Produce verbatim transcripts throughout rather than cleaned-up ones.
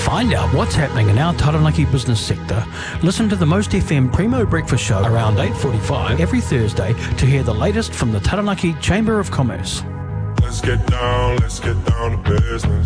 find out what's happening in our Taranaki business sector, listen to the Most F M Primo Breakfast Show around eight forty-five every Thursday to hear the latest from the Taranaki Chamber of Commerce. Let's get down, let's get down to business.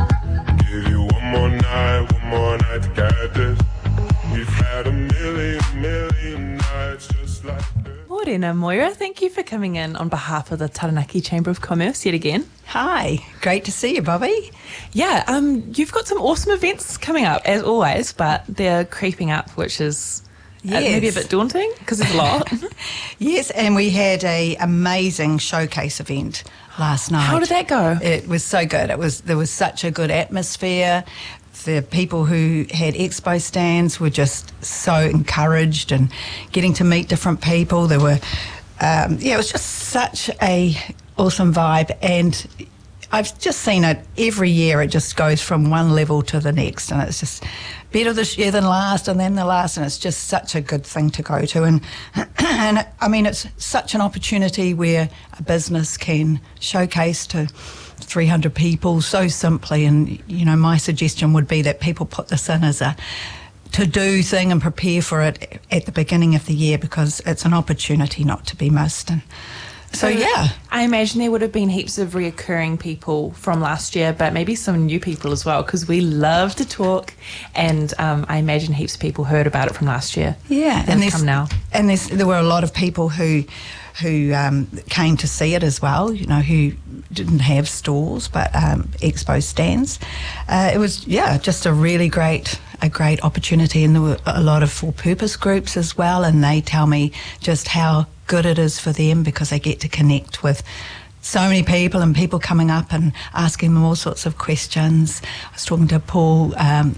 Give you one more night, one more night to get this. We've had a million, million nights just like this. Morena Moira, thank you for coming in on behalf of the Taranaki Chamber of Commerce yet again. Hi, great to see you, Bobby. Yeah, um, you've got some awesome events coming up, as always, but they're creeping up, which is yes. uh, maybe a bit daunting because there's a lot. Yes, and we had a amazing showcase event last night. How did that go? It was so good. It was there was such a good atmosphere. The people who had expo stands were just so encouraged and getting to meet different people. There were, um, yeah, it was just such a awesome vibe. And I've just seen it every year. It just goes from one level to the next. And it's just better this year than last and then the last. And it's just such a good thing to go to. And, and I mean, it's such an opportunity where a business can showcase to three hundred people so simply, and you know my suggestion would be that people put this in as a to-do thing and prepare for it at the beginning of the year, because it's an opportunity not to be missed. And so, so yeah, I imagine there would have been heaps of reoccurring people from last year, but maybe some new people as well, because we love to talk, and um, I imagine heaps of people heard about it from last year. Yeah, and come now, and there's, there were a lot of people who who um, came to see it as well, you know, who didn't have stores but um, expo stands. Uh, it was, yeah, just a really great a great opportunity, and there were a lot of for-purpose groups as well, and they tell me just how good it is for them because they get to connect with so many people and people coming up and asking them all sorts of questions. I was talking to Paul um,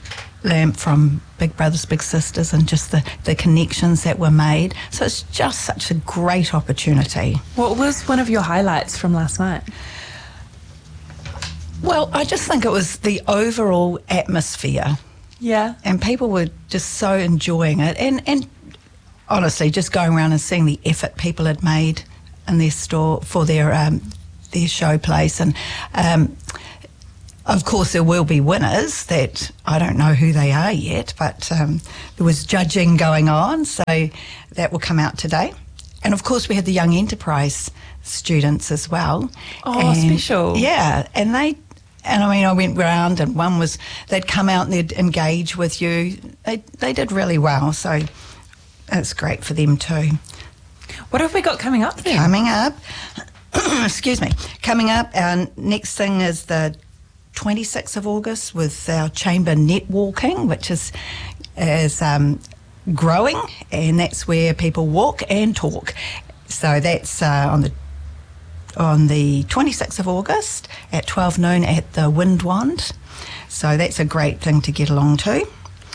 Lamp from Big Brothers Big Sisters, and just the, the connections that were made. So it's just such a great opportunity. What was one of your highlights from last night? Well, I just think it was the overall atmosphere. Yeah. And people were just so enjoying it. And, and honestly, just going around and seeing the effort people had made in their store for their um, their show place. And um, of course, there will be winners that I don't know who they are yet, but um, there was judging going on, so that will come out today. And of course, we had the Young Enterprise students as well. Oh, and, special. Yeah, and they, and I mean, I went round, and one was, they'd come out and they'd engage with you. They, they did really well, so it's great for them too. What have we got coming up then? Coming up, excuse me, coming up, our next thing is the twenty-sixth of August with our chamber netwalking, which is is um, growing, and that's where people walk and talk. So that's uh, on the on the twenty-sixth of August at twelve noon at the Windwand. So that's a great thing to get along to.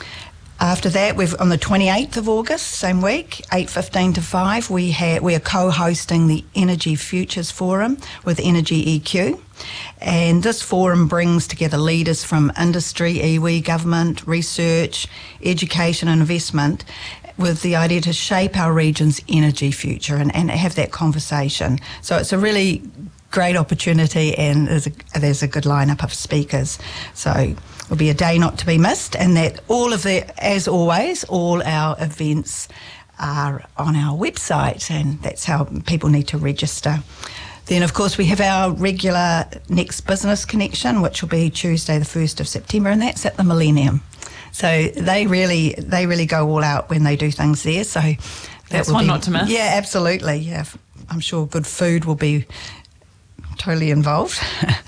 After that, we've on the twenty-eighth of August, same week, eight fifteen to five, we ha- we are co-hosting the Energy Futures Forum with Energy E Q. And this forum brings together leaders from industry, iwi, government, research, education and investment, with the idea to shape our region's energy future and, and have that conversation. So it's a really great opportunity, and there's a, there's a good lineup of speakers. So it'll be a day not to be missed, and that all of the, as always, all our events are on our website, and that's how people need to register. Then, of course, we have our regular Next Business Connection, which will be Tuesday the first of September, and that's at the Millennium. So they really they really go all out when they do things there. So that that's will one be, not to miss. Yeah, absolutely. Yeah, I'm sure good food will be totally involved.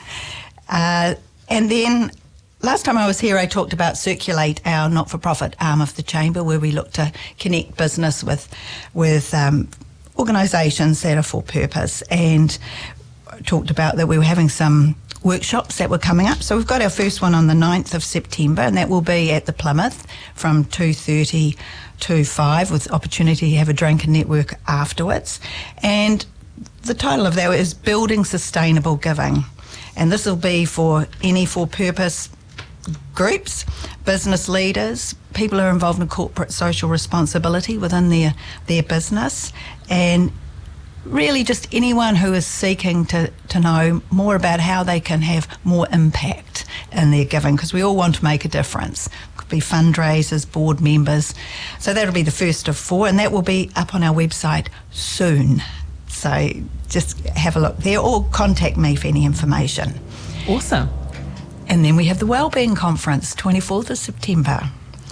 uh, and then last time I was here, I talked about Circulate, our not-for-profit arm of the Chamber, where we look to connect business with with um, organisations that are for purpose, and talked about that we were having some workshops that were coming up. So we've got our first one on the ninth of September, and that will be at the Plymouth from two thirty to five, with opportunity to have a drink and network afterwards. And the title of that is Building Sustainable Giving, and this will be for any for-purpose groups, business leaders, people who are involved in corporate social responsibility within their, their business, and really just anyone who is seeking to, to know more about how they can have more impact in their giving, because we all want to make a difference. Could be fundraisers, board members. So that'll be the first of four, and that will be up on our website soon. So just have a look there, or contact me for any information. Awesome. And then we have the Wellbeing Conference, twenty-fourth of September.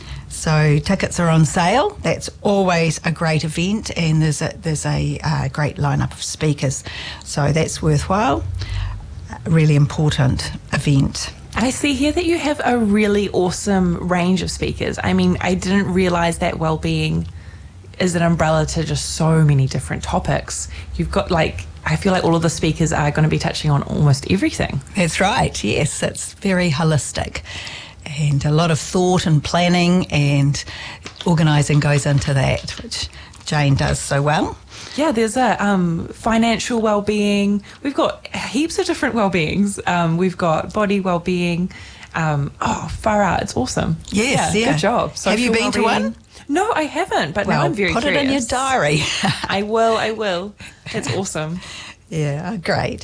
So tickets are on sale. That's always a great event, and there's a there's a uh, great lineup of speakers. So that's worthwhile. A really important event. I see here that you have a really awesome range of speakers. I mean, I didn't realise that wellbeing is an umbrella to just so many different topics. You've got like, I feel like all of the speakers are going to be touching on almost everything. That's right, yes. It's very holistic. And a lot of thought and planning and organising goes into that, which Jane does so well. Yeah, there's a um, financial well-being. We've got heaps of different well-beings. Um, we've got body well-being. Um, oh, far out. It's awesome. Yes, yeah. Good job. Have you Social been to well-being. one? No, I haven't, but Well, now I'm very put curious. it in your diary. I will, I will. It's awesome. Yeah, great.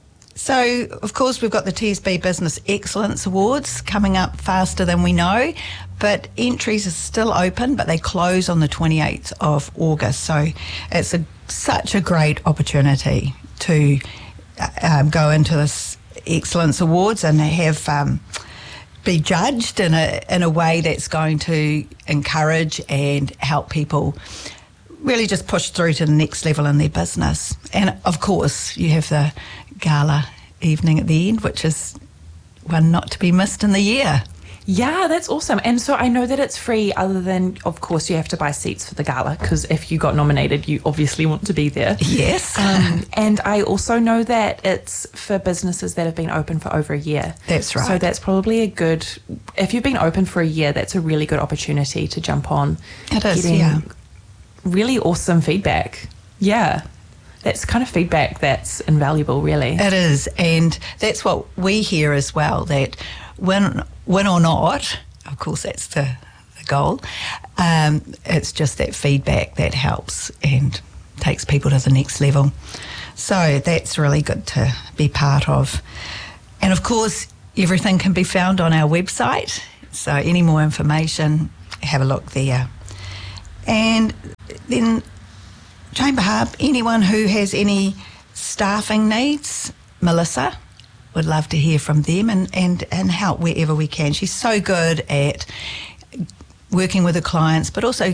So, of course, we've got the T S B Business Excellence Awards coming up faster than we know, but entries are still open, but they close on the twenty-eighth of August. So it's a, such a great opportunity to uh, um, go into this Excellence Awards and have um, be judged in a in a way that's going to encourage and help people really just push through to the next level in their business. And of course, you have the gala evening at the end, which is one not to be missed in the year. Yeah, that's awesome. And so I know that it's free, other than, of course, you have to buy seats for the gala, because if you got nominated, you obviously want to be there. Yes. Um, and I also know that it's for businesses that have been open for over a year. That's right. So that's probably a good, if you've been open for a year, that's a really good opportunity to jump on. It is, getting yeah. really awesome feedback. Yeah. That's kind of feedback that's invaluable, really. It is, and that's what we hear as well, that win, win or not, of course that's the, the goal, um, it's just that feedback that helps and takes people to the next level. So that's really good to be part of. And of course, everything can be found on our website, so any more information, have a look there. And then Chamber Hub, anyone who has any staffing needs, Melissa would love to hear from them and, and, and help wherever we can. She's so good at working with the clients, but also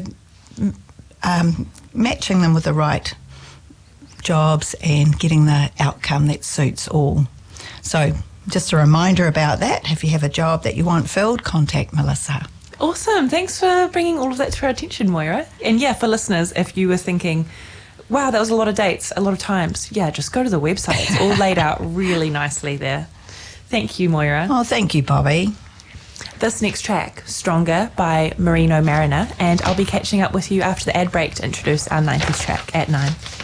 um, matching them with the right jobs and getting the outcome that suits all. So just a reminder about that. If you have a job that you want filled, contact Melissa. Awesome. Thanks for bringing all of that to our attention, Moira. And yeah, for listeners, if you were thinking, wow, that was a lot of dates, a lot of times, yeah, just go to the website. It's all laid out really nicely there. Thank you, Moira. Oh, thank you, Bobby. This next track, Stronger by Marino Mariner, and I'll be catching up with you after the ad break to introduce our nineties track at nine.